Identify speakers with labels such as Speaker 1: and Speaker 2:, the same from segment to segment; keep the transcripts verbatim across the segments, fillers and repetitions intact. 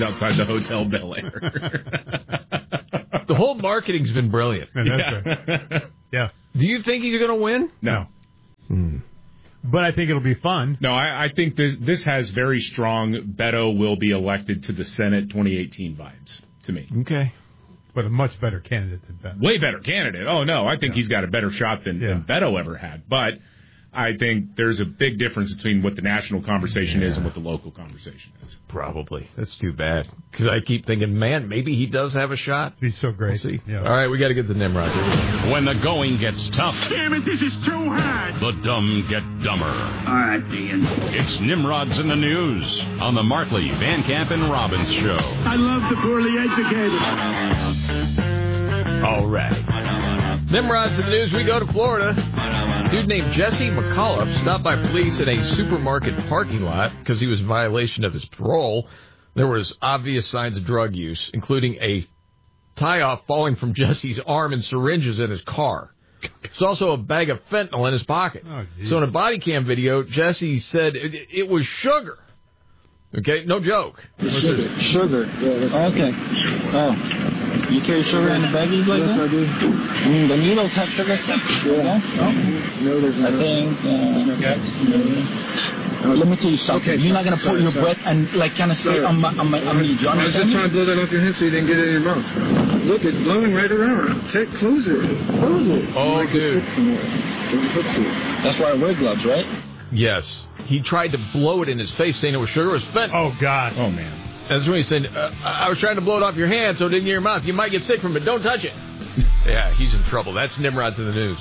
Speaker 1: outside the Hotel Bel Air.
Speaker 2: The whole marketing's been brilliant.
Speaker 3: Yeah, that's
Speaker 1: Yeah.
Speaker 3: right. Yeah.
Speaker 2: Do you think he's going to win?
Speaker 1: No.
Speaker 2: Hmm.
Speaker 3: But I think it'll be fun.
Speaker 1: No, I, I think this, this has very strong Beto will be elected to the Senate twenty eighteen vibes to me.
Speaker 2: Okay.
Speaker 3: But a much better candidate than Beto.
Speaker 1: Way better candidate. Oh, no, I think
Speaker 3: Yeah.
Speaker 1: he's got a better shot than,
Speaker 3: Yeah.
Speaker 1: than Beto ever had. But I think there's a big difference between what the national conversation
Speaker 2: Yeah.
Speaker 1: is and what the local conversation is.
Speaker 2: Probably. That's too bad. Because I keep thinking, man, maybe he does have a shot.
Speaker 3: He's so great.
Speaker 2: We'll see.
Speaker 3: Yeah.
Speaker 2: All right, we got to get to Nimrod here.
Speaker 4: When the going gets tough,
Speaker 5: Damn it, this is too hard.
Speaker 4: the dumb get dumber.
Speaker 5: All right, Dean.
Speaker 4: It's Nimrod's in the News on the Markley, Van Camp, and Robbins Show.
Speaker 5: I love the poorly educated.
Speaker 2: All right. Nimrod's in the news. We go to Florida. A dude named Jesse McAuliffe stopped by police in a supermarket parking lot because he was in violation of his parole. There was obvious signs of drug use, including a tie-off falling from Jesse's arm and syringes in his car. There's also a bag of fentanyl in his pocket.
Speaker 3: Oh,
Speaker 2: So in a body cam video, Jesse said it, it was sugar. Okay, no joke.
Speaker 6: Sugar. Sugar. Yeah, that's okay. Oh. You carry sugar in the baggies like
Speaker 7: yes,
Speaker 6: that?
Speaker 7: I do.
Speaker 6: Mm, the needles have sugar?
Speaker 7: Yeah.
Speaker 6: Yes? No?
Speaker 7: No, there's no.
Speaker 6: I think... Uh, no gas? No. Let me tell you something.
Speaker 7: Okay,
Speaker 6: You're not going to
Speaker 7: sorry,
Speaker 6: put your
Speaker 7: sorry.
Speaker 6: breath and, like, kind of say on my, on my, on me. Do you
Speaker 7: I was just
Speaker 6: understand
Speaker 7: trying to
Speaker 6: me?
Speaker 7: blow that off your head so you didn't get it in your mouth. Look, it's blowing right around. Take, close it. Close it.
Speaker 2: Oh,
Speaker 7: You might get
Speaker 2: dude.
Speaker 7: sick from it. Don't hook it.
Speaker 6: That's why I wear gloves, right?
Speaker 2: Yes. He tried to blow it in his face, saying it was sugar. It was fentanyl.
Speaker 3: Oh, God.
Speaker 1: Oh, man.
Speaker 2: That's when he said, uh, I was trying to blow it off your hand so it didn't get in your mouth. You might get sick from it. Don't touch it. Yeah, he's in trouble. That's Nimrod's in the news.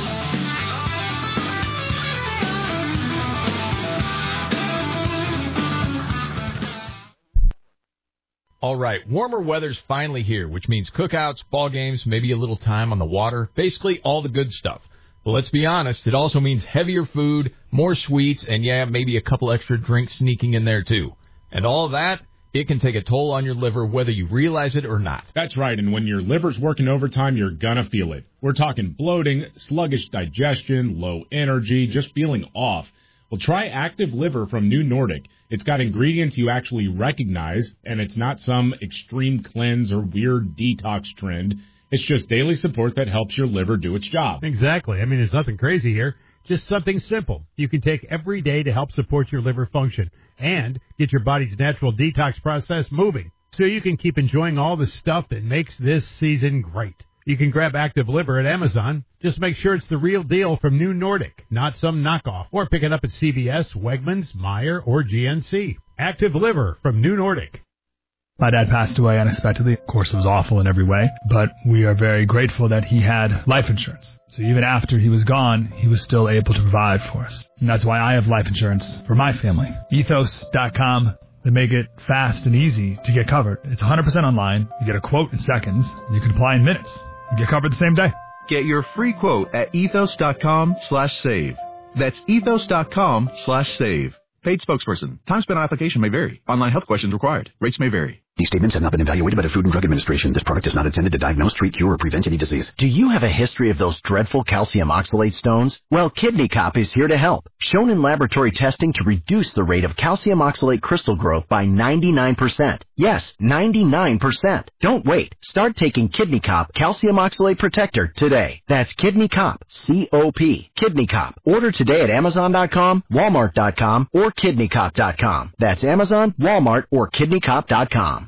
Speaker 2: All right, warmer weather's finally here, which means cookouts, ball games, maybe a little time on the water, basically all the good stuff. But let's be honest, it also means heavier food, more sweets, and yeah, maybe a couple extra drinks sneaking in there too. And all of that, it can take a toll on your liver whether you realize it or not.
Speaker 1: That's right, and when your liver's working overtime, you're gonna feel it. We're talking bloating, sluggish digestion, low energy, just feeling off. Well, try Active Liver from New Nordic. It's got ingredients you actually recognize, and it's not some extreme cleanse or weird detox trend. It's just daily support that helps your liver do its job.
Speaker 3: Exactly. I mean, there's nothing crazy here. Just something simple you can take every day to help support your liver function and get your body's natural detox process moving so you can keep enjoying all the stuff that makes this season great. You can grab Active Liver at Amazon. Just make sure it's the real deal from New Nordic, not some knockoff. Or pick it up at C V S, Wegmans, Meijer, or G N C. Active Liver from New Nordic.
Speaker 8: My dad passed away unexpectedly. Of course, it was awful in every way, but we are very grateful that he had life insurance. So even after he was gone, he was still able to provide for us. And that's why I have life insurance for my family. Ethos dot com. They make it fast and easy to get covered. It's one hundred percent online. You get a quote in seconds. And you can apply in minutes. You get covered the same day.
Speaker 9: Get your free quote at ethos dot com slash save. That's ethos dot com slash save. Paid spokesperson. Time spent on application may vary. Online health questions required. Rates may vary.
Speaker 10: These statements have not been evaluated by the Food and Drug Administration. This product is not intended to diagnose, treat, cure, or prevent any disease.
Speaker 11: Do you have a history of those dreadful calcium oxalate stones? Well, Kidney Cop is here to help. Shown in laboratory testing to reduce the rate of calcium oxalate crystal growth by ninety-nine percent. Yes, ninety-nine percent. Don't wait. Start taking Kidney Cop Calcium Oxalate Protector today. That's Kidney Cop, C O P. Kidney Cop. Order today at amazon dot com, walmart dot com, or kidney cop dot com. That's Amazon, Walmart, or kidney cop dot com.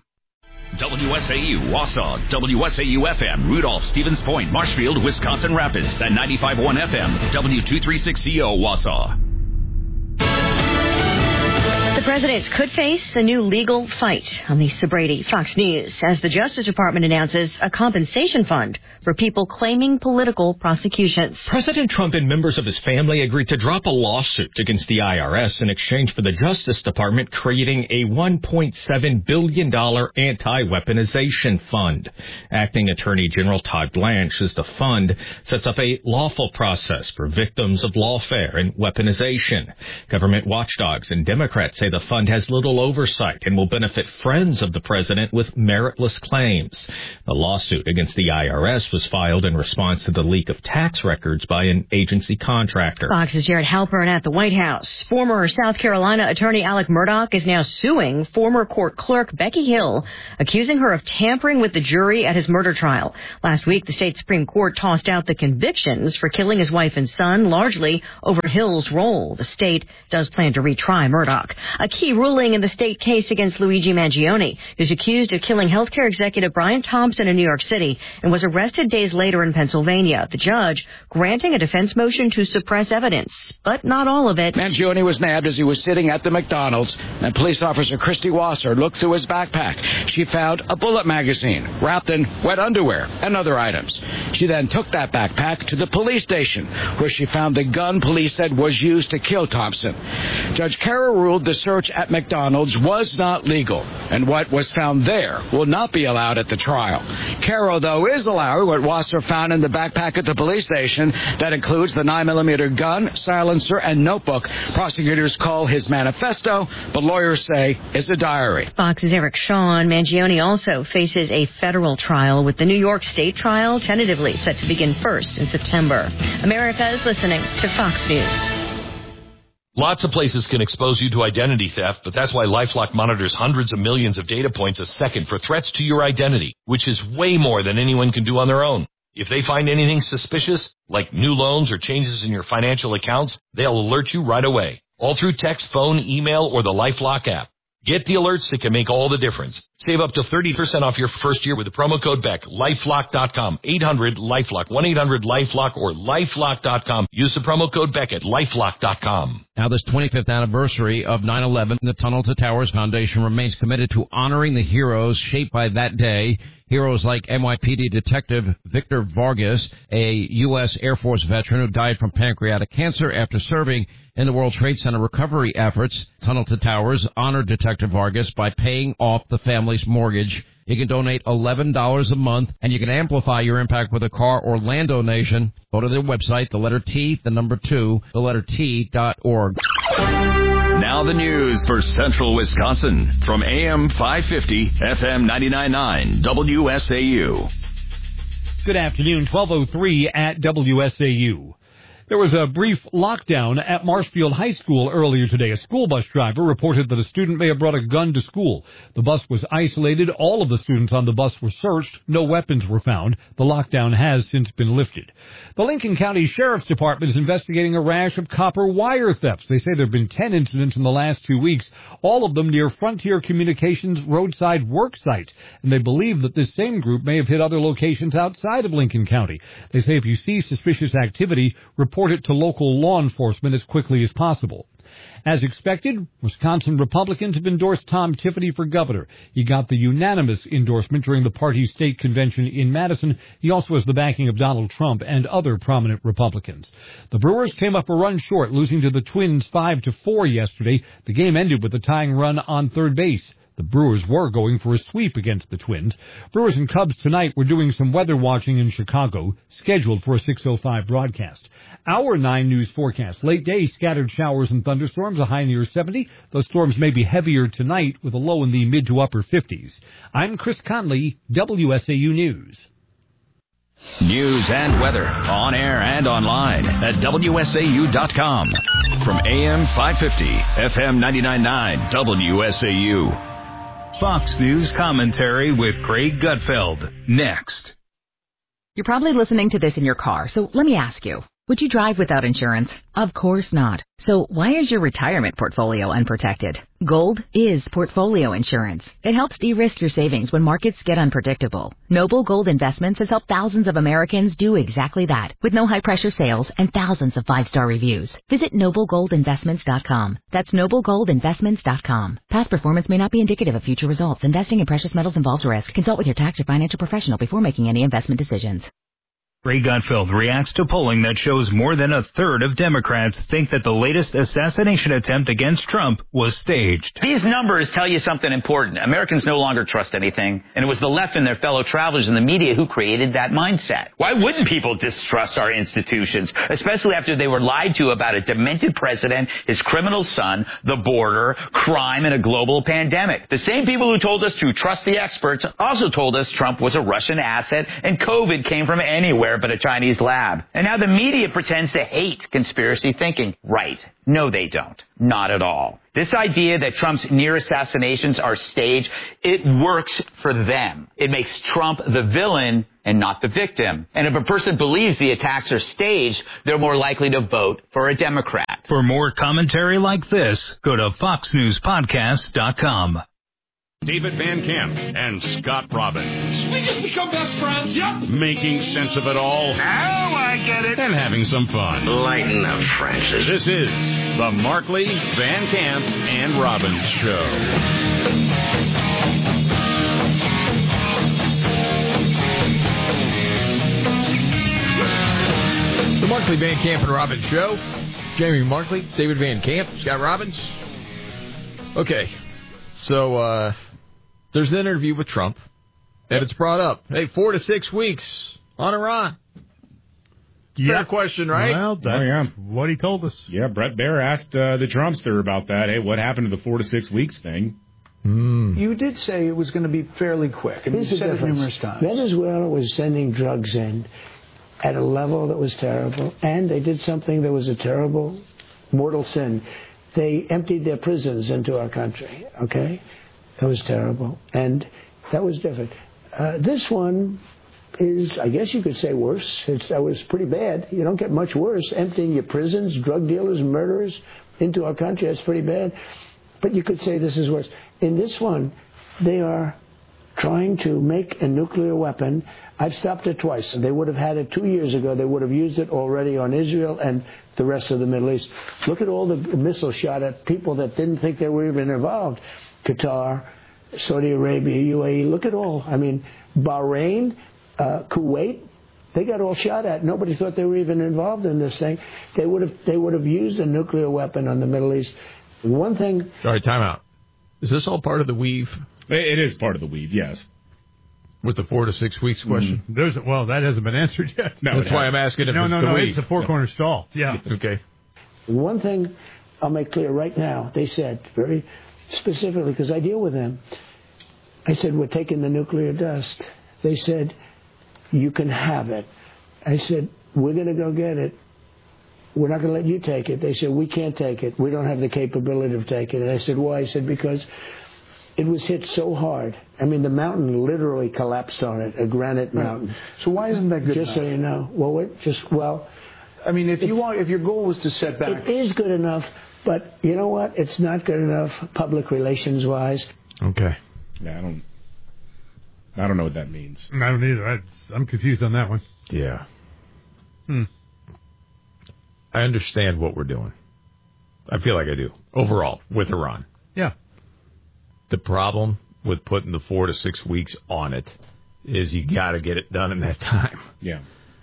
Speaker 12: W S A U, Wausau, W S A U F M, Rudolph, Stevens Point, Marshfield, Wisconsin Rapids, and ninety-five point one F M, W two thirty-six C O, Wausau.
Speaker 13: The president could face a new legal fight. On Lisa Brady, Fox News, as the Justice Department announces a compensation fund for people claiming political prosecutions.
Speaker 14: President Trump and members of his family agreed to drop a lawsuit against the I R S in exchange for the Justice Department creating a one point seven billion dollars anti-weaponization fund. Acting Attorney General Todd Blanche says the fund sets up a lawful process for victims of lawfare and weaponization. Government watchdogs and Democrats say say the fund has little oversight and will benefit friends of the president with meritless claims. The lawsuit against the I R S was filed in response to the leak of tax records by an agency contractor.
Speaker 13: Fox's Jared Halpern at the White House. Former South Carolina attorney Alec Murdaugh is now suing former court clerk Becky Hill, accusing her of tampering with the jury at his murder trial. Last week, the state Supreme Court tossed out the convictions for killing his wife and son, largely over Hill's role. The state does plan to retry Murdaugh. A key ruling in the state case against Luigi Mangione, who's accused of killing healthcare executive Brian Thompson in New York City and was arrested days later in Pennsylvania. The judge granting a defense motion to suppress evidence, but not all of it.
Speaker 15: Mangione was nabbed as he was sitting at the McDonald's, and police officer Christy Wasser looked through his backpack. She found a bullet magazine wrapped in wet underwear and other items. She then took that backpack to the police station, where she found the gun police said was used to kill Thompson. Judge Carroll ruled the search at McDonald's was not legal, and what was found there will not be allowed at the trial. Carroll, though, is allowed what Wasser found in the backpack at the police station. That includes the nine millimeter gun, silencer, and notebook prosecutors call his manifesto, but lawyers say is a diary.
Speaker 13: Fox's Eric Shawn. Mangione also faces a federal trial, with the New York State trial tentatively set to begin first in September. America is listening to Fox News.
Speaker 16: Lots of places can expose you to identity theft, but that's why LifeLock monitors hundreds of millions of data points a second for threats to your identity, which is way more than anyone can do on their own. If they find anything suspicious, like new loans or changes in your financial accounts, they'll alert you right away, all through text, phone, email, or the LifeLock app. Get the alerts that can make all the difference. Save up to thirty percent off your first year with the promo code Beck. LifeLock dot com, eight hundred LifeLock, one eight hundred LifeLock, or LifeLock dot com. Use the promo code Beck at LifeLock dot com.
Speaker 17: Now, this twenty-fifth anniversary of nine eleven, the Tunnel to Towers Foundation remains committed to honoring the heroes shaped by that day. Heroes like N Y P D Detective Victor Vargas, a U S Air Force veteran who died from pancreatic cancer after serving in the World Trade Center recovery efforts. Tunnel to Towers honored Detective Vargas by paying off the family's mortgage. You can donate eleven dollars a month, and you can amplify your impact with a car or land donation. Go to their website, the letter T, the number two, the letter T dot org.
Speaker 12: Now the news for Central Wisconsin from A M five fifty, F M ninety-nine point nine, W S A U.
Speaker 18: Good afternoon, twelve oh three at W S A U. There was a brief lockdown at Marshfield High School earlier today. A school bus driver reported that a student may have brought a gun to school. The bus was isolated. All of the students on the bus were searched. No weapons were found. The lockdown has since been lifted. The Lincoln County Sheriff's Department is investigating a rash of copper wire thefts. They say there have been ten incidents in the last two weeks, all of them near Frontier Communications roadside work sites. And they believe that this same group may have hit other locations outside of Lincoln County. They say if you see suspicious activity, report it to local law enforcement as quickly as possible. As expected, Wisconsin Republicans have endorsed Tom Tiffany for governor. He got the unanimous endorsement during the party's state convention in Madison. He also has the backing of Donald Trump and other prominent Republicans. The Brewers came up a run short, losing to the Twins five to four yesterday. The game ended with a tying run on third base. The Brewers were going for a sweep against the Twins. Brewers and Cubs tonight were doing some weather watching in Chicago, scheduled for a six oh five broadcast. Our nine News forecast. Late day, scattered showers and thunderstorms, a high near seventy. Those storms may be heavier tonight with a low in the mid to upper fifties. I'm Chris Conley, W S A U News.
Speaker 12: News and weather on air and online at W S A U dot com. From A M five fifty, F M ninety-nine point nine, W S A U.
Speaker 19: Fox News commentary with Craig Gutfeld. Next.
Speaker 20: You're probably listening to this in your car, so let me ask you. Would you drive without insurance? Of course not. So why is your retirement portfolio unprotected? Gold is portfolio insurance. It helps de-risk your savings when markets get unpredictable. Noble Gold Investments has helped thousands of Americans do exactly that, with no high-pressure sales and thousands of five-star reviews. Visit noble gold investments dot com. That's noble gold investments dot com. Past performance may not be indicative of future results. Investing in precious metals involves risk. Consult with your tax or financial professional before making any investment decisions.
Speaker 19: Ray Gutfeld reacts to polling that shows more than a third of Democrats think that the latest assassination attempt against Trump was staged.
Speaker 21: These numbers tell you something important. Americans no longer trust anything, and it was the left and their fellow travelers in the media who created that mindset. Why wouldn't people distrust our institutions, especially after they were lied to about a demented president, his criminal son, the border, crime, and a global pandemic? The same people who told us to trust the experts also told us Trump was a Russian asset and COVID came from anywhere but a Chinese lab. And now the media pretends to hate conspiracy thinking. Right. No, they don't. Not at all. This idea that Trump's near assassinations are staged, it works for them. It makes Trump the villain and not the victim. And if a person believes the attacks are staged, they're more likely to vote for a Democrat.
Speaker 19: For more commentary like this, go to fox news podcast dot com.
Speaker 4: David Van Camp and Scott Robbins.
Speaker 5: We just become best friends, yep.
Speaker 4: Making sense of it all.
Speaker 5: Now I get it.
Speaker 4: And having some fun.
Speaker 10: Lighten up, Francis.
Speaker 4: This is the Markley, Van Camp, and Robbins Show.
Speaker 2: The Markley, Van Camp, and Robbins Show. Jamie Markley, David Van Camp, Scott Robbins. Okay, so, uh... there's an interview with Trump, and it's brought up. Hey, four to six weeks on Iran.
Speaker 3: Yeah.
Speaker 2: Fair question, right?
Speaker 3: Well, that's
Speaker 1: oh, yeah.
Speaker 3: what he told us.
Speaker 1: Yeah, Brett Baer asked uh, the Trumpster about that. Hey, what happened to the four to six weeks thing?
Speaker 2: Mm.
Speaker 22: You did say it was going to be fairly quick. I mean, you said it numerous times.
Speaker 23: Venezuela was sending drugs in at a level that was terrible, and they did something that was a terrible, mortal sin. They emptied their prisons into our country, okay? That was terrible, and that was different. Uh, this one is, I guess you could say, worse. It's, that was pretty bad. You don't get much worse. Emptying your prisons, drug dealers, murderers into our country, that's pretty bad. But you could say this is worse. In this one, they are trying to make a nuclear weapon. I've stopped it twice. They would have had it two years ago. They would have used it already on Israel and the rest of the Middle East. Look at all the missiles shot at people that didn't think they were even involved. Qatar, Saudi Arabia, U A E. Look at all. I mean, Bahrain, uh, Kuwait. They got all shot at. Nobody thought they were even involved in this thing. They would have. They would have used a nuclear weapon on the Middle East. One thing.
Speaker 2: All right, time out. Is this all part of the weave?
Speaker 1: It is part of the weave, yes.
Speaker 2: With the four to six weeks question?
Speaker 3: Mm. There's well, that hasn't been answered yet.
Speaker 2: No, that's why I'm asking if
Speaker 3: no,
Speaker 2: it's
Speaker 3: no,
Speaker 2: the
Speaker 3: no,
Speaker 2: weave.
Speaker 3: it's the four corner no. stall. Yeah.
Speaker 2: Okay.
Speaker 23: One thing I'll make clear right now. They said very specifically, because I deal with them. I said, we're taking the nuclear dust. They said, you can have it. I said, we're going to go get it. We're not going to let you take it. They said, we can't take it. We don't have the capability of taking it. I said, why? I said, because it was hit so hard. I mean, the mountain literally collapsed on it, a granite mountain.
Speaker 22: Right. So why isn't that good
Speaker 23: Just
Speaker 22: enough?
Speaker 23: so you know. Well, wait, just, well...
Speaker 22: I mean, if you want, if your goal was to set back...
Speaker 23: It is good enough, but you know what? It's not good enough public relations-wise.
Speaker 2: Okay.
Speaker 1: Yeah, I don't... I don't know what that means.
Speaker 3: I don't either. I, I'm confused on that one.
Speaker 2: Yeah.
Speaker 3: Hmm.
Speaker 2: I understand what we're doing. I feel like I do. Overall, with Iran.
Speaker 3: Yeah.
Speaker 2: The problem with putting the four to six weeks on it is you got to get it done in that time.
Speaker 1: Yeah.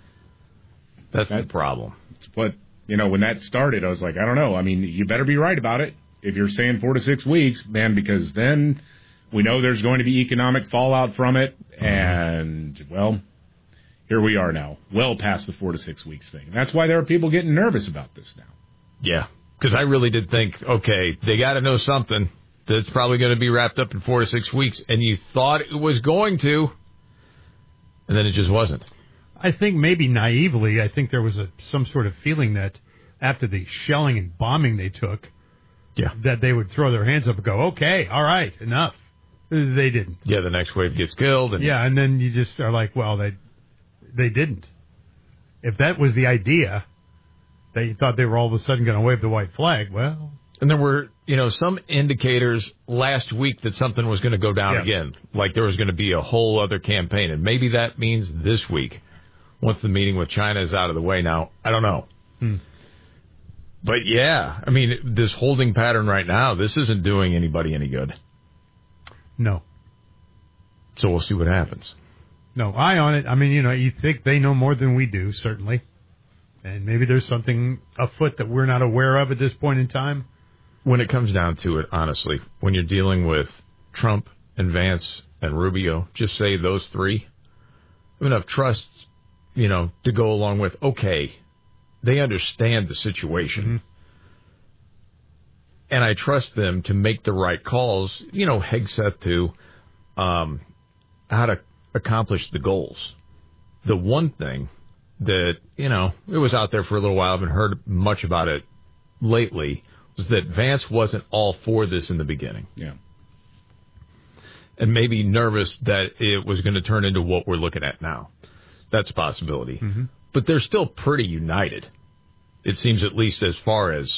Speaker 2: That's
Speaker 1: that,
Speaker 2: the problem.
Speaker 1: But, you know, when that started, I was like, I don't know. I mean, you better be right about it. If you're saying four to six weeks, man, because then we know there's going to be economic fallout from it. And, well, here we are now, well past the four to six weeks thing. And that's why there are people getting nervous about this now.
Speaker 2: Yeah, because I really did think, okay, they got to know something that's probably going to be wrapped up in four to six weeks. And you thought it was going to, and then it just wasn't.
Speaker 3: I think maybe naively, I think there was a some sort of feeling that after the shelling and bombing they took,
Speaker 2: yeah,
Speaker 3: that they would throw their hands up and go, okay, all right, enough. They didn't.
Speaker 2: Yeah, the next wave gets killed. And
Speaker 3: yeah, and then you just are like, well, they they didn't. If that was the idea, they thought they were all of a sudden going to wave the white flag, well...
Speaker 2: And there were, you know, some indicators last week that something was going to go down yes. again, like there was going to be a whole other campaign. And maybe that means this week, once the meeting with China is out of the way now, I don't know.
Speaker 3: Hmm.
Speaker 2: But, yeah, I mean, this holding pattern right now, this isn't doing anybody any good.
Speaker 3: No.
Speaker 2: So we'll see what happens.
Speaker 3: No, eye on it. I mean, you know, you think they know more than we do, certainly. And maybe there's something afoot that we're not aware of at this point in time.
Speaker 2: When it comes down to it, honestly, when you're dealing with Trump and Vance and Rubio, just say those three, I have enough trust, you know, to go along with, okay, they understand the situation. Mm-hmm. And I trust them to make the right calls, you know, Hegseth to um, how to accomplish the goals. The one thing that, you know, it was out there for a little while, I haven't heard much about it lately, was that Vance wasn't all for this in the beginning.
Speaker 1: Yeah.
Speaker 2: And maybe nervous that it was going to turn into what we're looking at now. That's a possibility.
Speaker 3: Mm-hmm.
Speaker 2: But they're still pretty united. It seems, at least as far as